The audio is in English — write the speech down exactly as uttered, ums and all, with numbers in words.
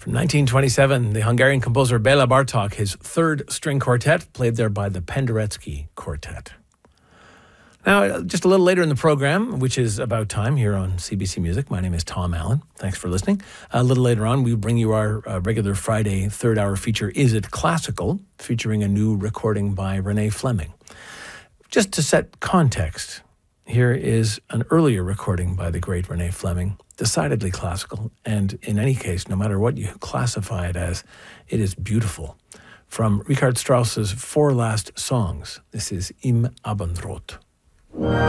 From nineteen twenty-seven, the Hungarian composer Béla Bartók, his third string quartet, played there by the Penderecki Quartet. Now, just a little later in the program, which is about time here on C B C Music, my name is Tom Allen. Thanks for listening. A little later on, we bring you our uh, regular Friday third-hour feature, Is It Classical?, featuring a new recording by Renee Fleming. Just to set context, here is an earlier recording by the great Renee Fleming, decidedly classical, and in any case, no matter what you classify it as, it is beautiful. From Richard Strauss's Four Last Songs, this is Im Abendrot.